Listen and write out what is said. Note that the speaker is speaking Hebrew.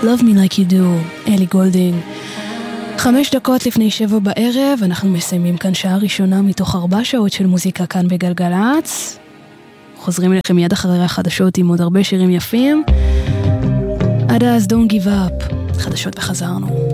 Love Me Like You Do, אלי גולדינג. 5 דקות לפני 7 בערב, אנחנו מסיימים כאן שעה ראשונה מתוך 4 שעות של מוזיקה כאן בגלגלץ. חוזרים אליכם מיד אחרי החדשות עם עוד הרבה שירים יפים. עד אז Don't Give Up, חדשות וחזרנו.